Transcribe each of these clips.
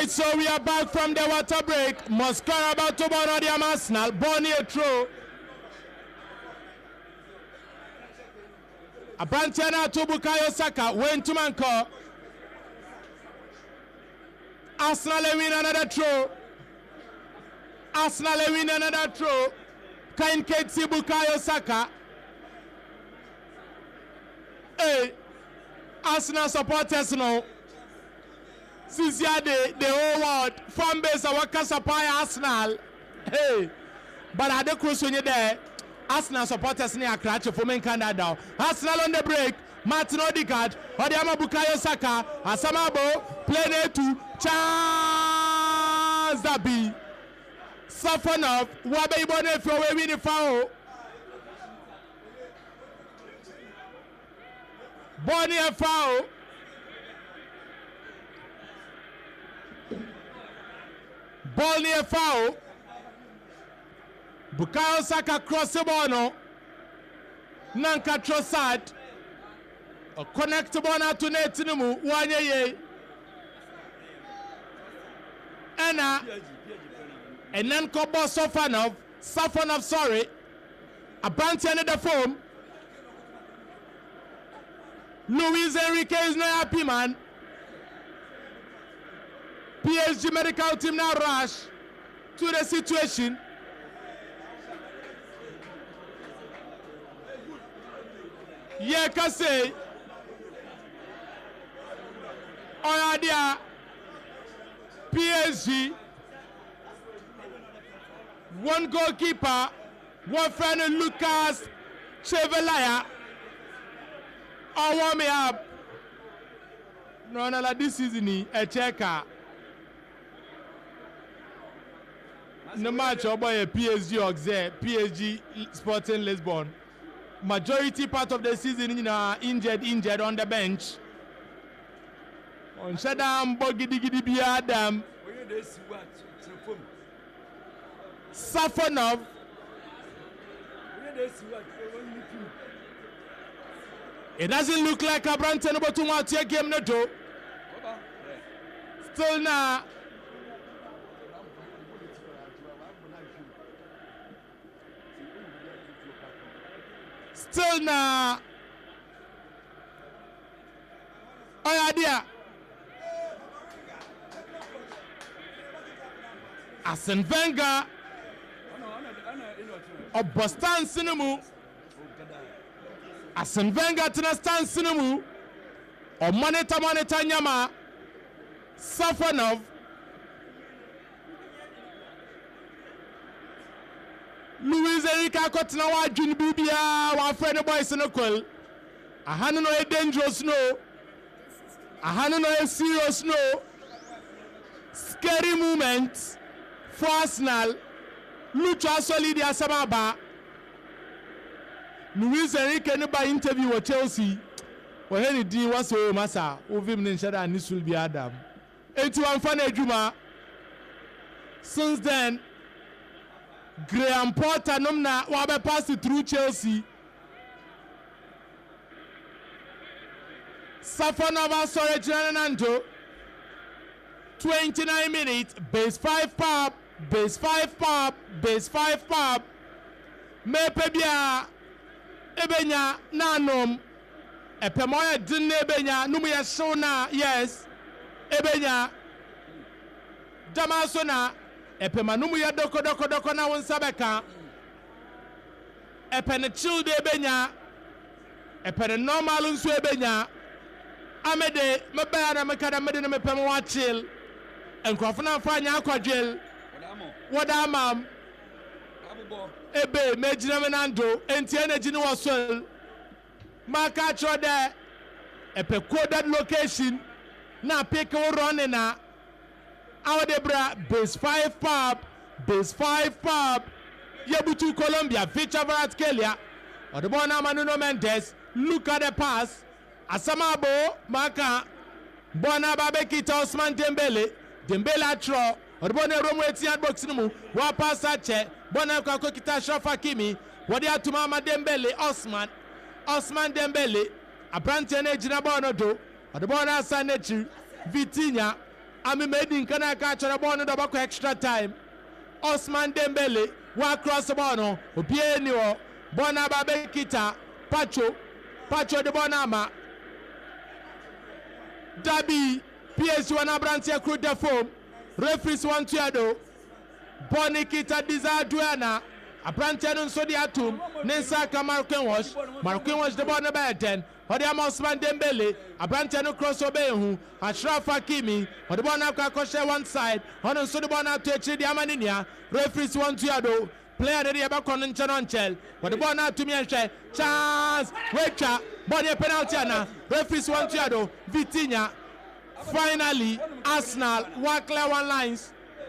Alright, so we are back from the water break. Moscara about to borrow the Arsenal. Bonnie a throw. Abantiana to Bukayo Saka. Went to Manko. Arsenal win another throw. Arsenal win another throw. Kain Ketsi Bukayo Saka. Hey, Arsenal supporters now. Since the whole world fan base of supply Arsenal. Hey, but at the cruise when you're there, Arsenal supporters near Cratch for men Canada. Arsenal on the break. Martin Odegaard, Odiama Bukayo Saka, Asamabo, play to Charles Dabi. Safanov, Wabe Bonne for a winning foul. Bonnie a foul. Ball near foul. Bukayo Saka cross the ball no. Nanka Trossard. A connect the ball to Netinumu. Wanye. And then Kobo Safanov, sorry. A bounty under the foam. Luis Enrique is not happy, man. PSG medical team now rush to the situation. Yeah, can say. Oh, yeah, PSG. One goalkeeper, one friend Lucas Chevelaya. Oh, warm me up. No, like this season, a checker. No match or boy PSG or PSG Sporting Lisbon. Majority part of the season injured on the bench. On Shadam Bogidi Biadam. Safanov. It doesn't look like a Branton but to watch your game no do. Still now. Still now. Oh yeah. Arsene Wenger. Of Boston Cinema. Arsene Wenger to the stand cinema. Or monitor Nyama. Safanov. Luis Enrique Kotina wa Jun Bibia wa friend boys in the call. A hand no a dangerous no. A hand no a serious no. Scary moment for Arsenal. Lucha solid Asamaba. Luis Enrique no by interview with Chelsea. When he did was so massa. Ovim Ninshada and this will be Adam. 81 fan Juma. Since then. Graham Potter numna wabe pass through Chelsea. Safanova Sorry Nando. 29 minutes. Base 5 pop. Base 5 pop. Base 5 pop. Mepebia Ebenya Nanom. Epemoya din Ebenya. Numuya Shona. Yes. Ebenya Damasona. Epemanumu ya doko na wonsabeka. Epene childe benya. Epene normal nsu ebenya. Amede mebaya na mekada mede na mepema wa chill. Enkrofo fa nya akwadwel. Wadamam. Ebe mejina menando enti energy ni wasol. Maka chode epe coded location na pick run na. Our Debra base 5 pub, base 5 pub. Yabutu Colombia, Victor Varatkelia. Or the Bona Manuno Mendes. Look at the pass. Asamabo, Maka. Bona Babekita Osman Dembele. Dembele Atro. Or the Bona Romwetian Boxinumu. Wapa Sache. Bona Kakokita Shafa Kimi. Wadia Tumama Dembele. Osman Dembele. A Branton Ejina Bonodo. Or the Bona Sanechi. Vitinha. Ami Medin kana catch the ball no double extra time. Osman Dembele wa cross the ball no obie ni o bona babe kita Pacho the bonama Dabi PSG wana branche crew the form referees want to ado Boni kita desire duana Abranche no so di atum Nensa ka Marquinhos the ball number 10 Odiama Osman Dembele Abranche no cross obey hu Ashraf Hakimi the ball na ka one side ono so the ball na to echi di amaninia referees want to ado player de aba kono nchel but the ball na to me nhwe chance wecha ball a penalty na referees want to ado Vitinha finally Arsenal work clear one lines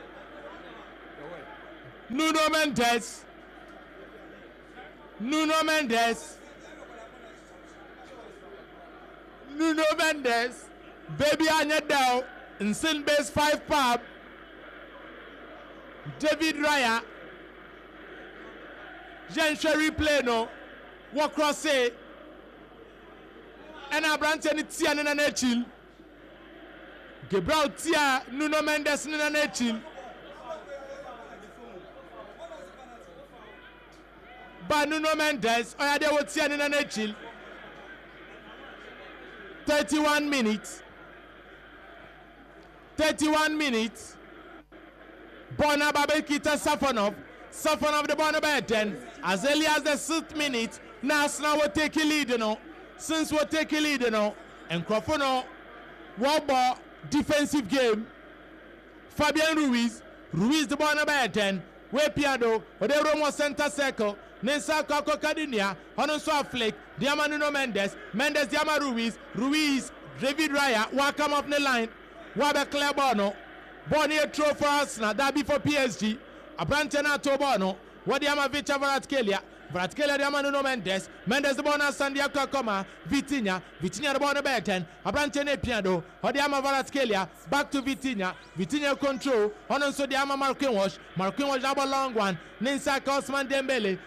Nuno Mendes baby anya down in sin base 5 pub David Raya Jean Sherry play no walk cross say and Abrante ni tia ni na chill Gabriel tia Nuno Mendes ni na chill ba Nuno Mendes oya de wo tia ni na chill 31 minutes Bona Babekita Safonov the Bona by 10 as early as the 6th minute now will take a lead since we'll take a lead and Crofono Wobba defensive game Fabian Ruiz the Bona by 10 where Piado or the Romo center circle Nensa Kako Cadinia Hononso Flick Diamano Mendes Diama Ruiz David Raya welcome up the line Wabe Clebono Bonnie a throw for Arsenal that be for PSG Abrantena Tobono Wadiama Vicha Varatkelia Diama Nuno Mendes the Bona Sandia Kakoma Vitinha the Bona Betten Abrantene Piano Wadiama Varatkelia back to Vitinha control Hononso Diama Marquinhos double long one Nensa Osman Dembele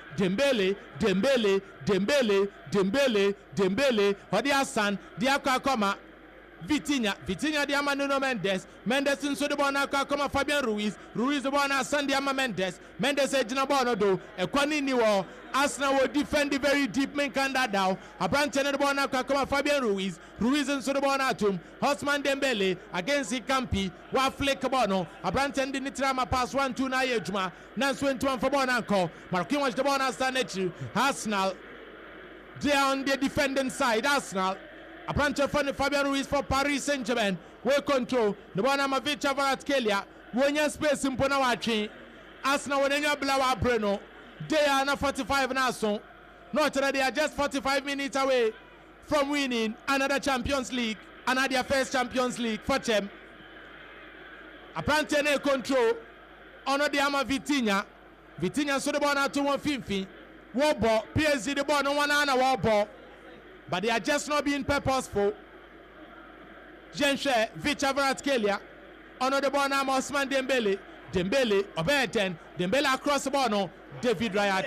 Wadiasan Diakakoma Vitinha Diama Nuno Mendes into the bona Kakoma Fabian Ruiz the bona Sandiama Mendes Ejina Bono do Ekwani Niwo Arsenal will defend the very deep main kanda down Abrante the bona Kakoma Fabian Ruiz into the bona tum Osman Dembele against Ikampi wa flick bono Abrante the Nitrama pass 1-2 na yejuma Nansu into one for bona call Marquinhos the bona Sanechi Arsenal they are on the defending side Arsenal Abrante for Fabian Ruiz for Paris Saint-Germain. We control. The one Amavicha Varatkelia. When you space in Ponawachi. Arsenal when you blow up Breno. They are now 45 now so. Not that they are just 45 minutes away from winning another Champions League. Another first Champions League for them. Abrante ne control. Ono the Ama Vitinha so the ball now to 150. Wobbo. PSG the ball no one ana wobbo. But they are just not being purposeful. Jenshe, Vicha Varatkelia, Ono the ball now Osman Dembele, Oberten, Dembele across the ball no, David Raya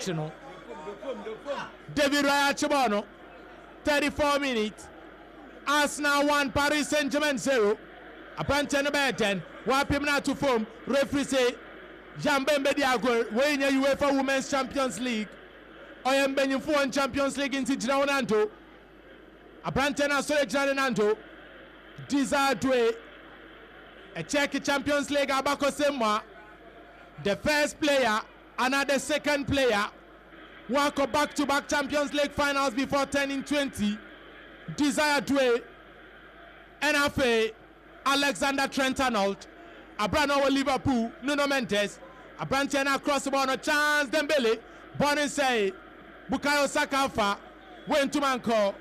Chibono, 34 minutes, Arsenal 1, Paris Saint-Germain 0, Abrante Oberten, Wapim now to form, referee say, Jambembe Diago, weighing UEFA Women's Champions League, Oyembe Foreign Champions League in Tijananto. Abrante na so ejare nanto desire to a check Champions League abako semwa the first player another second player walk back-to-back Champions League finals before turning 20 desire to NFA Alexander Trent-Arnold Abrano Liverpool Nuno Mendes Abrante na cross the ball no chance Dembele Bonnie say Bukayo Saka went to Manco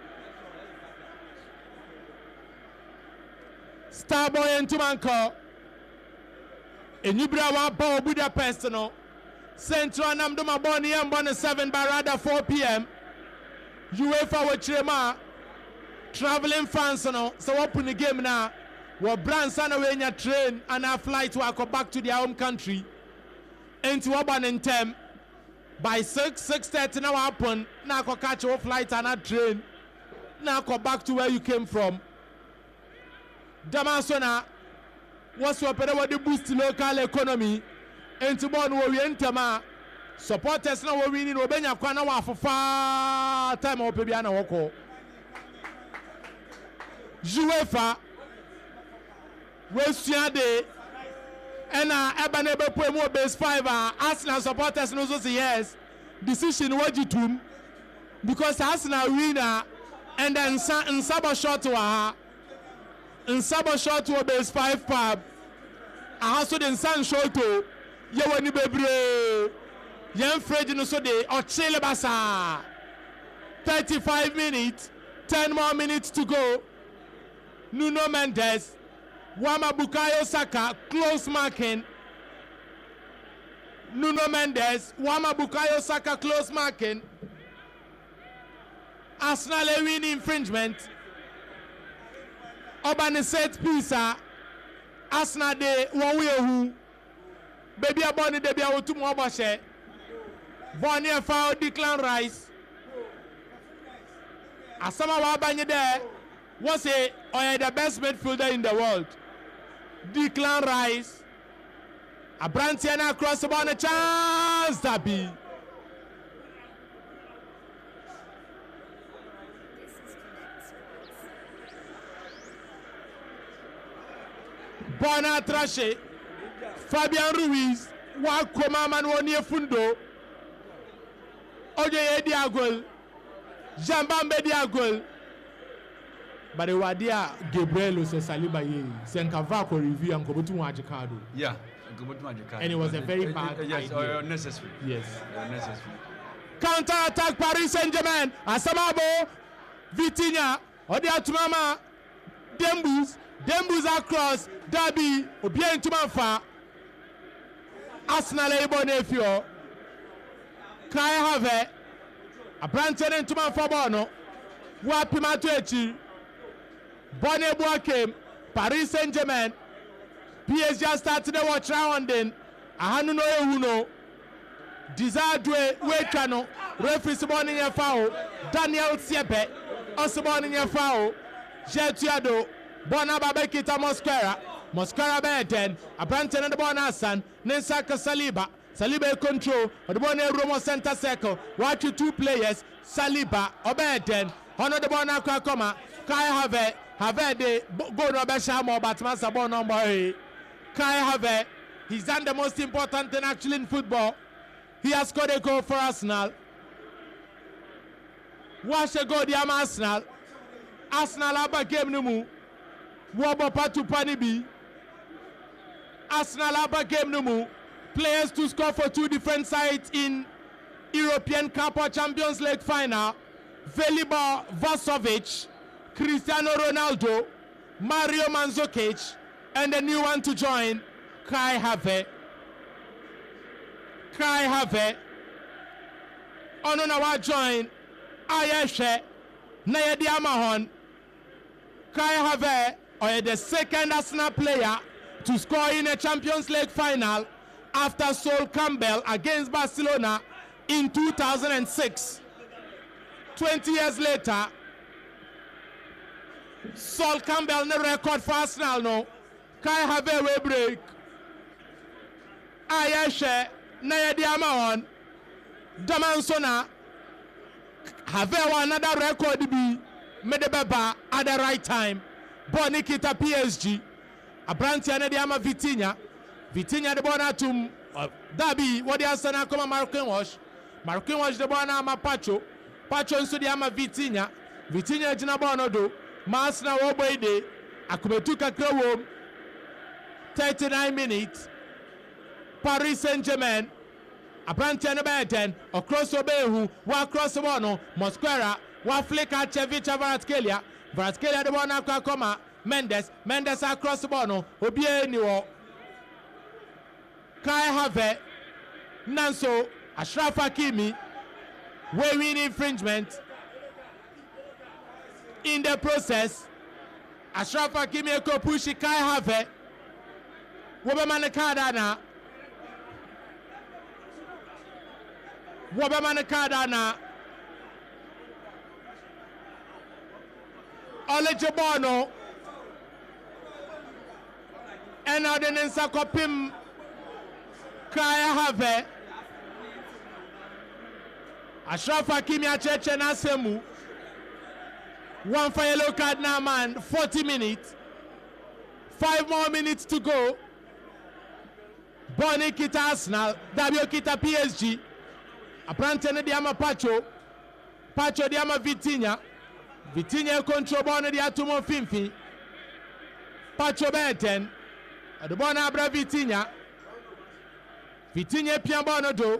Starboy and Tumanko Enibra wa ball Budapest no Central Namduma Boni and Bonnie 7 by rather 4 p.m. UEFA with Chirema traveling fans no so open the game now. What brands on away in your train and our flight to go back to their home country into Urban in Tem by 6:30 now happen now go catch your flight and a train now go back to where you came from. Damasona was opera what the boost local economy into born wo we ntama supporters na wo winning obenya kwana wa fofa time o pebia na woko UEFA we de ena eba na ebe po base 5 Arsenal supporters no so say yes decision wajitum because Arsenal winner and then Nsaba shot wa Nsaba shot wa base 5 pub ahaso de Nsan shot ye woni bebre yen Fred no so de o chile basa 35 minutes 10 more minutes to go. Nuno Mendes Wama Bukayo Saka close marking. Nuno Mendes Wama Bukayo Saka close marking. Arsenal a win infringement. Obani set piece. Arsenal de one way who baby a bonny de be a to Mobashe. Bonny a foul Declan Rice. Asama Wabanye there was the best midfielder in the world. Declan Rice. A Brantiana across the ball, a chance that be. Bona Trashe, Fabian Ruiz, Wakoma Manwonia Fundo, Oje Diagol, Jambambe Diagol. But the Wadia Gabriel says Saliba ye, Senkavako review and Kobutu Majikado. Yeah, and it was a very bad yes, idea. Necessary. Yes. Necessary. Counter attack Paris Saint-Germain. Asamabo, Vitinha, Odia Tumama, Dembus across, Dabi, Obien Tumafa, Arsenal Ebo Nefio, Kai Have, a Branton and Tumafa Bono, Wapimatuechi, Bonne Boakem, Paris Saint-Germain, PSG started the watch round in Ahanuno Uno, Dizadwe Wekano, referee Simone Yafao, Daniel Siepe, Osimone Yafao, Jetuado, Bonababekita Mosquera Beden, a Branton and the Bonasan, Nensaka Saliba control, or the Bonne Romo center circle, watch you two players, Saliba, Obeden, Honor the Bonaka Koma, Kai Have de go no Beshamo, but Masabon number Kai Have, he's done the most important thing actually in football. He has scored a goal for Arsenal. Watch a goal, the Arsenal. Arsenal have a game no more. Wabo Patu Panibi. Arsenal have a game no more. Players to score for two different sides in European Cup or Champions League final. Velibor Vasovic, Cristiano Ronaldo, Mario Mandzukic, and the new one to join, Kai Have. Kai Have. Ononawa join, Ayeshe, Nayedi Amahon. Kai Have, or the second Arsenal player to score in a Champions League final after Sol Campbell against Barcelona in 2006. 20 years later, Sol Campbell no record for Arsenal no. Kai Have a break. Ayeshe, Nayedi Amahon, Damansona, have another record be Medebeba at the right time. Bonikita PSG. Abranti Anediama Vitinha the Bonatum Dabi, what the Asana come Marquin Wash the Bonama Pacho into the Ama Vitinha Jinabonodo, Masna Wobede, Akumetuka Krowo, 39 minutes. Paris Saint-Germain, Abranti Anabeten, across Obehu, across the Bono, Mosquera, Waflika Chevicha Varatkelia the Bonaka Koma. Mendes across the bono, Obieniwo, Kai Have, Nanso, Ashraf Hakimi, win infringement. In the process, Ashraf Hakimi ko pushi Kai Have, Wabamanakadana, Ole Jabono. ɛna ɔde ne nsa kɔpem Kai Havertz. Achraf Hakimi akyerɛkyerɛ n'asɛm mu. One for yellow card now, man. 40 minutes. 5 more minutes to go. Bonnie kita Arsenal. W kita PSG. Aprante ne diama Pacho. Pacho diama Vitinha. Vitinha control Bonnie dia tumo Fimfi. Pacho Benten. The Bona Abra Vitinha. Vitinha pian Bono do.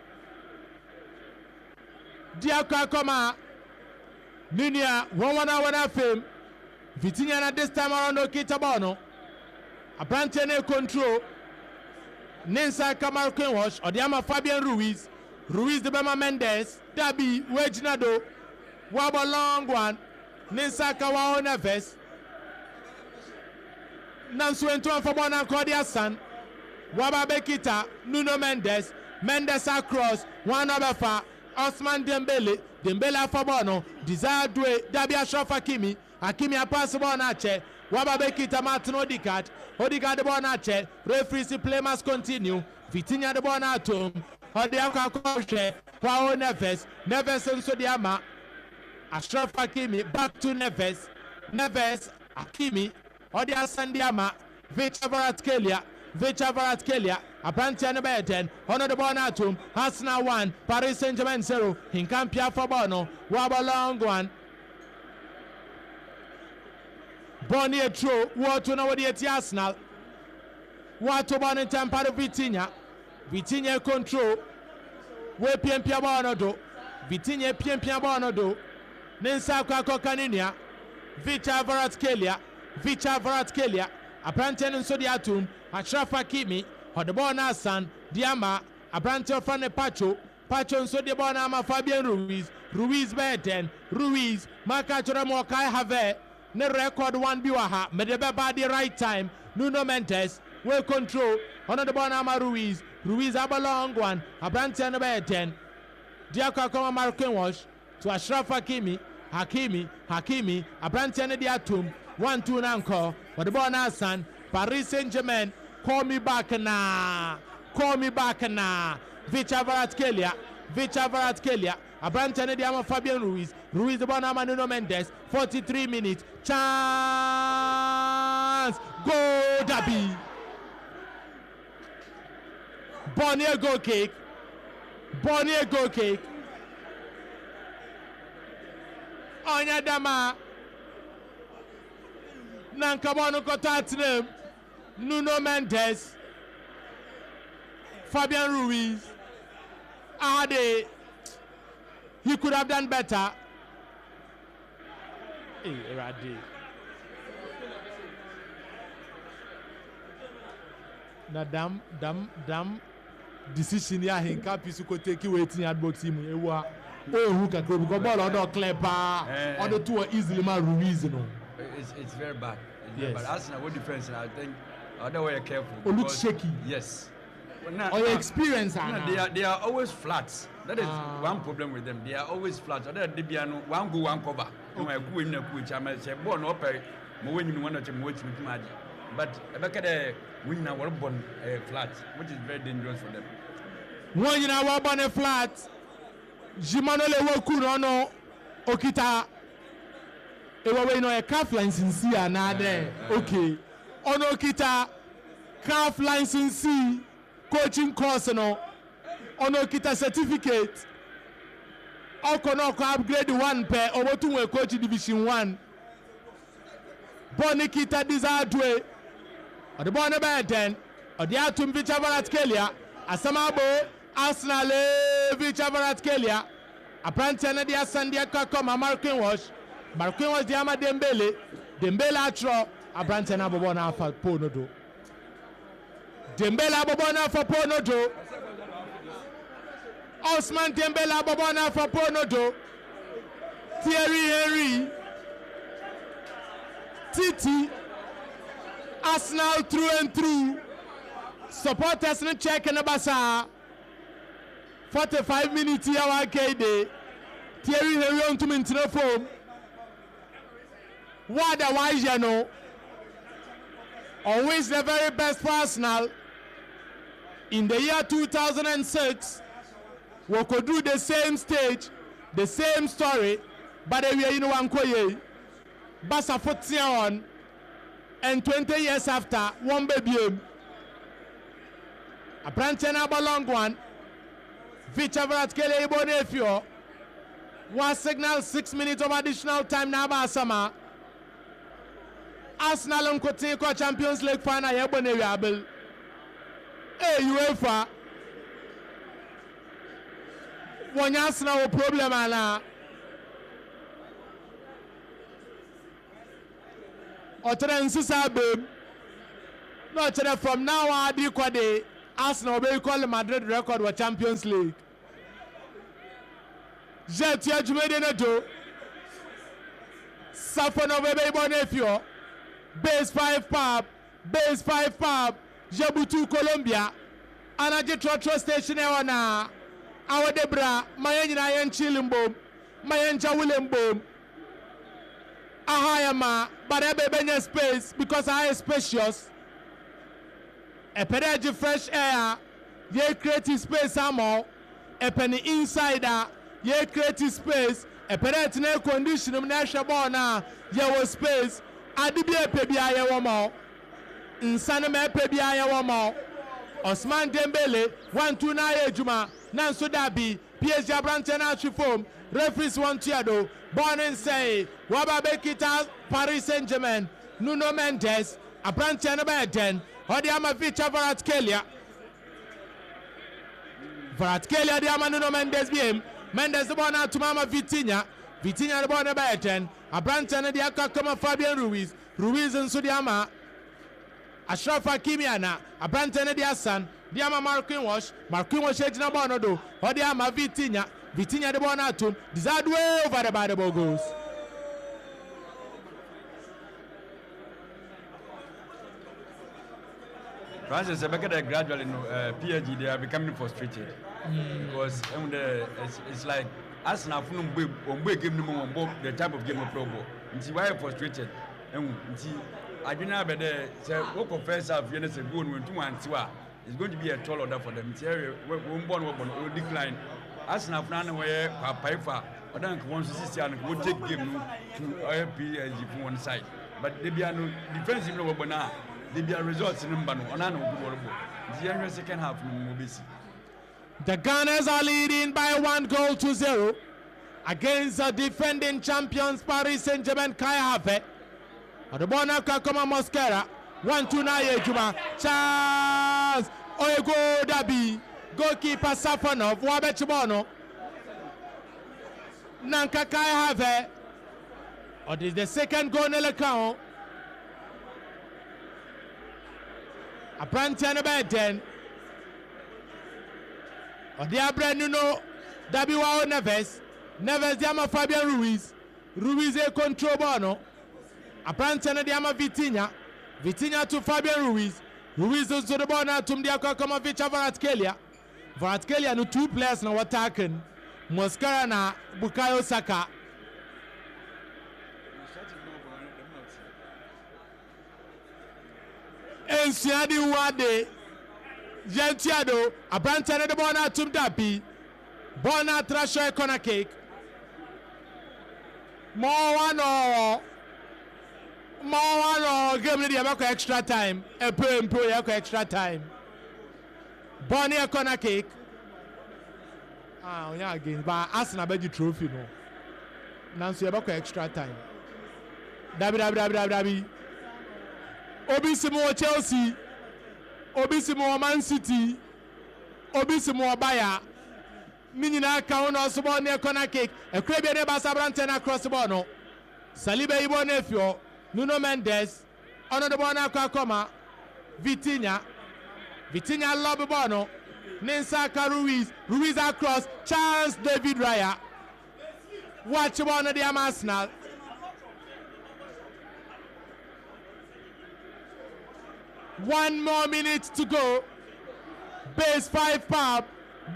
Diaka Koma. Ninia, 1-1 fame. Vitinha na this time around Okita Bono. Aprante ne control. Nensa Kamar Kenwash, Odiama Fabian Ruiz. Ruiz de Bema Mendes. Dabi, Wejnado. Wabo long one. Nensa Kawao Neves. Nansu Entuan Fabona Kodia San. Waba Bekita. Nuno Mendes. Mendes across. One over Osman Dembele. Dembele Fabono. Desire Dwe. Dabi Achraf Hakimi. Hakimi a pass Bonache. Waba Bekita Martin Odegaard. Odegaard the Bonache. Referee play must continue. Vitinha the Bonatum. Odiaka Koshe. Kwao Neves. Neves and Sodiama. Achraf Hakimi. Back to Neves. Neves. Hakimi. Odia Sandiama. Vicha Varatkelia. Vicha Varatkelia. Aprante ne beten. Ono the Bonatum. Arsenal 1. Paris Saint-Germain 0. Hinkampia Fabono. Waba long one. Bonnie a true, what to know what the Arsenal. What to Bonnie Tampado Vitinha. Vitinha control. We Piempia Bonodo. Vitinha Piempia Bonodo. Nensa Kako Caninia. Vicha Varatkelia. Vicha Varatkelia. Aprante and Sodiatum. Achraf Hakimi. Hodebona San. Diama. Aprante Fane Pacho. Pacho and Sodiabona Fabian Ruiz. Ruiz Beten. Ruiz. Maka Choramo Kai Havertz. Ne record one biwaha. Medebe by the right time. Nuno Mendes. Will control. Another Bonama Ruiz. Ruiz have a long one. Aprante and Beten. Diaka Koma Marken Wash. To Achraf Hakimi. Hakimi. Aprante and Diatum. 1-2 Nanko. But the Bonasan. Paris Saint-Germain. Call me back now. Vicha Varatkelia. Aprante and Diama Fabian Ruiz. Ruiz the Bonama Nuno Mendes. 43 minutes. Chance. Go Dabi. Bonnier goal kick. Onya Dama. Nankabono Kotatinem. Nuno Mendes. Fabian Ruiz. Ade. He could have done better. Hey, Radi. Na dam decision ya hinka pisu ko take waiting at box him ewa who can go because ball on clear pa on the two easily man Ruiz no. It's very bad. But Arsenal what difference I think other way careful. Oh, look shaky. Yes. Or your experience they are always flat. That is one problem with them. They are always flat. Other Debiano one go one cover. No I go in a which I might say born up when you want to watch with Madi. But look at the win our born flat, which is very dangerous for them. One in our born a flat. Jimanole Wokuno Okita. Ewa no a calf license here now there. Okay. Ono Okita calf license coaching course no. Ono Okita certificate. Okono upgrade 1 pair or what to coach division 1. Bonnie Kita Dizadwe. Or the Bonnie Benten. Or the Atum Vicha Varatkelia. Asamabo. Arsenal Vicha Varatkelia. Aprante and the Sandia Kakoma Marken Wash. Marken was the Ama Dembele. Dembele Atro. Aprante and Abobona for Ponodo. Dembele Abobona for Ponodo. Osman Dembele Abobona for Ponodo. Thierry Henry. Titi. Arsenal through and through. Supporters no check in the basa. 45 minutes here one KD. Thierry Henry on to maintain the form. What the wise you know. always the very best for Arsenal. In the year 2006, we could do the same stage, the same story, but we are in one koye. Basa foot on, and 20 years after, one baby. A Brantena Balong one, Vichavat Kele Bonefio, was signal 6 minutes of additional time now by Sama. Arsenal on Kotiko Champions League final, Yabonable. Hey, UEFA. One Arsenal problem, Anna. Oterensusa babe. No, from now on, the Arsenal will call the Madrid record for Champions League. Jet Yajumedeneto. Safano Bebe Bonefio. Base 5 pub. Base 5 pub. Jabutu Colombia. Anaji Trotro Station Ewana. Our Debra. Mayan Iron Chilimbo. Mayan Jawilimbo. Ahayama. But I be space because I am spacious. A pedagogy fresh air. Ye creative space amo. A penny insider. Ye creative space. A pedagogy condition of national bona. Ye was space. Adibia pebia ye wamo. Insaname pebia ye wamo. Osman Dembele 1-2 na ye juma. Nanso Dabi. PSG Brantena Chifom. Referees 1 Tiado. Born and say. Wababe Kita Paris Saint-Germain. Nuno Mendes. A Brantena Beden. Odiama Vicha Varatkelia. Varatkelia Diama Nuno Mendes BM. Mendes the born out to Mama Vitinha. Vitinha the born about 10. A Brantana Diaka Kama Fabian Ruiz. Ruiz and Sudiama. Ashraf Hakimiana. A Brantana Diasan. Diama Marquin Wash. Marquin Wash Edna Bonodo. Odiama Vitinha. Vitinha the born out to. Desired way over the bad goals. Francis, I bet gradually, PSG they are becoming frustrated because it's like Arsenal on game no the type of game of Pro Bowl. It's why frustrated. I do not better say what confess have you say go when 2-1 it's going to be a tall order for them. It's will decline. Arsenal plan where Paifa or then wants to see and will take game to PSG from one side, but they be no defensive no now. The results in Mbano on the second half. The Gunners are leading by 1-0 against the defending champions Paris Saint-Germain Kai Havertz. The Bona Kakoma Mosquera 1-2 na Yejuma. Chance Oyego Dabi. Goalkeeper Safonov Wabechibono. Nanka Kai Havertz. Or this is the second goal in the count. A Brantana Beden. Odia Brenuno Dabiwao Neves. Neves Diama Fabian Ruiz. Ruiz a control bono. A Brantana Diama Vitinha. Vitinha to Fabian Ruiz. Ruiz to the bona to Mdiaka Komovic Varatkelia. Varatkelia no 2 players now attacking. Mosquera na Bukayo Saka. Ensiadi Wade Gentiado a Brantana de Bona Tum Dapi Bona Trasher corner cake more one game ready about extra time a pro extra time Bonnie corner cake yeah again but Arsenal be the trophy no Nancy about extra time Dabi Obisimo Chelsea, Obisimo Man City, Obisimo Bayer. Minina Kauno Subon near corner kick, a crabby neighbor Sabrantana across the bono. Saliba Ibo Nefio, Nuno Mendes, Ono the Bona Kakoma, Vitinha Lobby Bono, Nensaka Ruiz across, Charles David Raya. Watch one of the Arsenal. One more minute to go. Base 5 pub.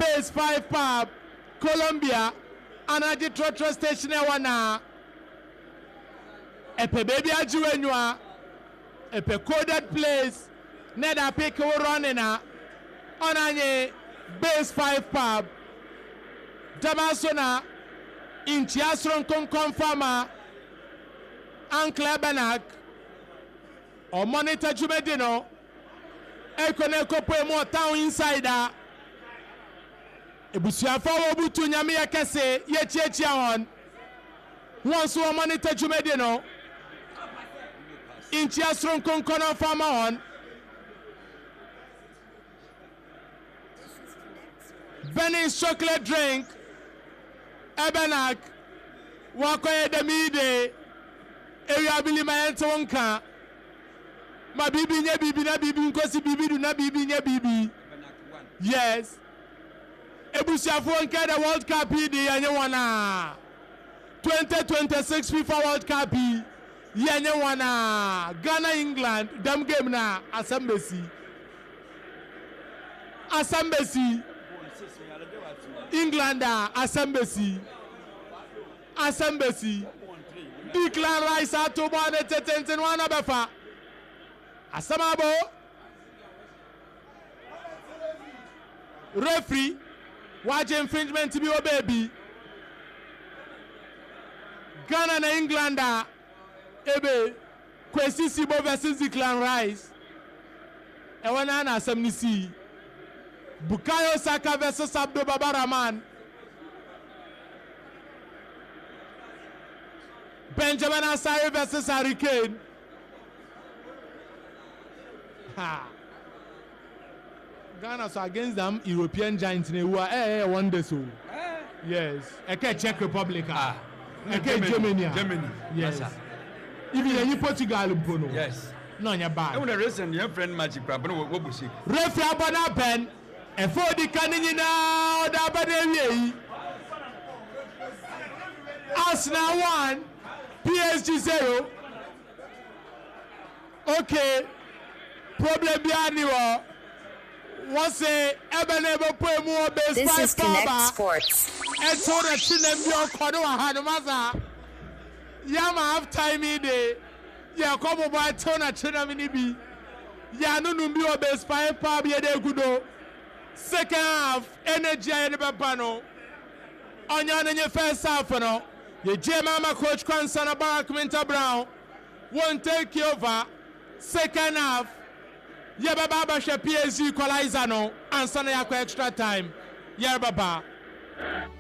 Colombia. Anaji Trotro Station Ewana. Epe baby ajuenwa. epe coded plays na da pick wo running na onanye base 5 pub damaso na inchiasron confirma Uncle Benak or monitor Jumedino Ekone Kopo more town insider Ebusiafo Obutu Nyame Akese Yechia on once we monitor Jumedino Inchiasron Konkono Farmer on Benny's chocolate drink Ebenak Wakoye Demide Area Billy Mayente Wonka Ma bibi nye bibi na bibi nkosi bibi du na bibi nye bibi. Yes. Ebusiafo nke the World Cup di yenye wana. 2026 FIFA World Cup yenye wana. Ghana England dem game na Asambesi. Asambesi. England Asambesi. Asambesi. Declan Rice atobo ne tetenten wana befa. Asamabo referee watch infringement to be o baby Ghana na England ebe Kwesi Sibo versus Declan Rice e wana na asam ni si Bukayo Saka versus Abdul Babaraman Benjamin Asare versus Harry Kane. Ghana so against them European giants who are one day so. Yes. Eke Czech Republic. Eke Germany. Yes. Even any Portugal mpono. Yes. No nya bad. I want to listen your friend Magic Crab no wo busi. Referee abana pen. Efo di kan nyina oda abana wi. Arsenal 1, PSG 0. Okay. Problem behind you. One say Ebenebo Pemu base 5. This is Connect Sports. And so the children be on Kodo Hanamaza. Yama have time in day. Ya come over Tona Chinaminibi. Yanu Numbio base 5 pub Yede Gudo. Second half, energy and Babano. Onyan in your first half, no. Your Mama coach Kwansana Barak Minta Brown won't take you over. Second half. Yababa she PSG equalizer no answer na yakwa extra time. Yababa